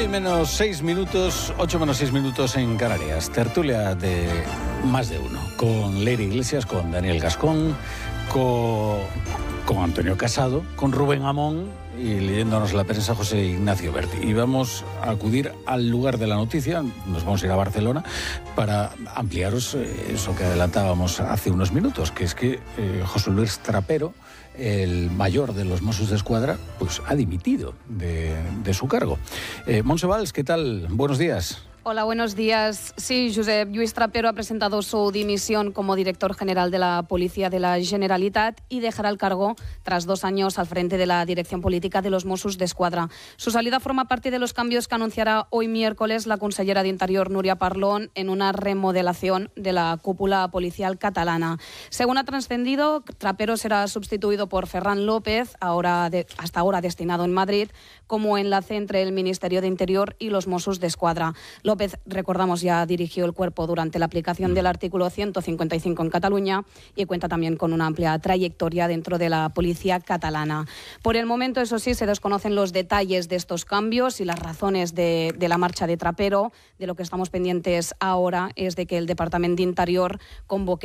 menos 6 minutos, 8 menos 6 minutos en Canarias. Tertulia de Más de Uno. Con Leire Iglesias, con Daniel Gascón, con Antonio Casado, con Rubén Amón y leyéndonos la prensa José Ignacio Berti. Y vamos a acudir al lugar de la noticia, nos vamos a ir a Barcelona para ampliaros eso que adelantábamos hace unos minutos, que es que José Luis Trapero, el mayor de los Mossos d'Esquadra, pues ha dimitido de su cargo. Montse Valls, ¿qué tal? Buenos días. Hola, buenos días. Sí, Josep Lluís Trapero ha presentado su dimisión como director general de la Policía de la Generalitat y dejará el cargo tras 2 años al frente de la dirección política de los Mossos d'Esquadra. Su salida forma parte de los cambios que anunciará hoy miércoles la consellera de Interior, Núria Parlon, en una remodelación de la cúpula policial catalana. Según ha trascendido, Trapero será sustituido por Ferran López, hasta ahora destinado en Madrid, como enlace entre el Ministerio de Interior y los Mossos d'Esquadra. López, recordamos, ya dirigió el cuerpo durante la aplicación del artículo 155 en Cataluña y cuenta también con una amplia trayectoria dentro de la policía catalana. Por el momento, eso sí, se desconocen los detalles de estos cambios y las razones de la marcha de Trapero. De lo que estamos pendientes ahora es de que el Departament d'Interior convoque